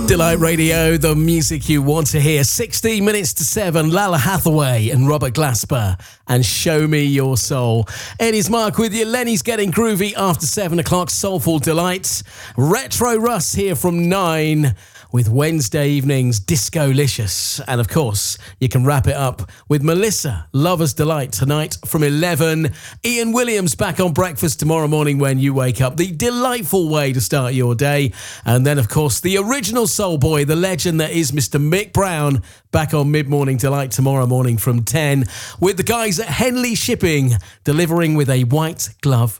Delight Radio, the music you want to hear. 16 minutes to 7, Lala Hathaway and Robert Glasper and Show Me Your Soul. It is Mark with you. Lenny's getting groovy after 7 o'clock. Soulful Delights. Retro Russ here from 9 with Wednesday evening's Disco-licious. And of course, you can wrap it up with Melissa, Lover's Delight, tonight from 11. Ian Williams back on breakfast tomorrow morning when you wake up. The delightful way to start your day. And then, of course, the original soul boy, the legend that is Mr. Mick Brown, back on Mid-Morning Delight tomorrow morning from 10 with the guys at Henley Shipping delivering with a white glove